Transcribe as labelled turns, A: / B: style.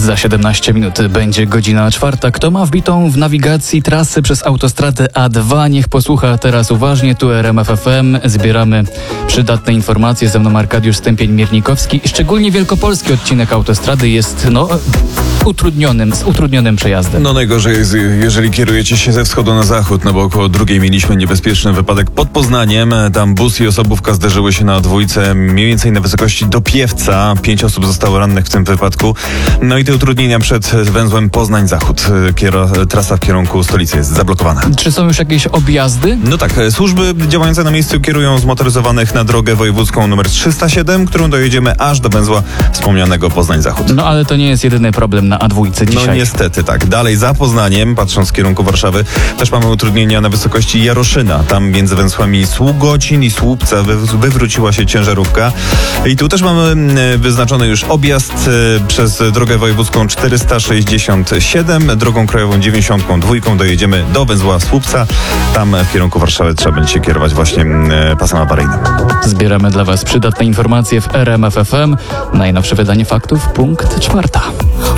A: Za 17 minut będzie godzina 4. Kto ma wbitą w nawigacji trasy przez autostradę A2, niech posłucha teraz uważnie. Tu RMF FM. Zbieramy przydatne informacje. Ze mną Arkadiusz Stępień-Miernikowski. Szczególnie wielkopolski odcinek autostrady jest, z utrudnionym przejazdem.
B: Najgorzej jest, jeżeli kierujecie się ze wschodu na zachód, bo około 2 mieliśmy niebezpieczny wypadek pod Poznaniem. Tam bus i osobówka zderzyły się na dwójce, mniej więcej na wysokości do Piewca. 5 osób zostało rannych w tym wypadku. I te utrudnienia przed węzłem Poznań-Zachód. Trasa w kierunku stolicy jest zablokowana.
A: Czy są już jakieś objazdy?
B: Tak, służby działające na miejscu kierują zmotoryzowanych na drogę wojewódzką nr 307, którą dojedziemy aż do węzła wspomnianego Poznań-Zachód.
A: Ale to nie jest jedyny problem na A2 dzisiaj.
B: Niestety tak. Dalej za Poznaniem, patrząc w kierunku Warszawy, też mamy utrudnienia na wysokości Jaroszyna. Tam między węzłami Sługocin i Słupca wywróciła się ciężarówka. I tu też mamy wyznaczony już objazd przez drogę wojewódzką 467, drogą krajową 92. Dojedziemy do węzła Słupca. Tam w kierunku Warszawy trzeba będzie się kierować właśnie pasem awaryjnym.
A: Zbieramy dla Was przydatne informacje w RMF FM. Najnowsze wydanie faktów, punkt 4.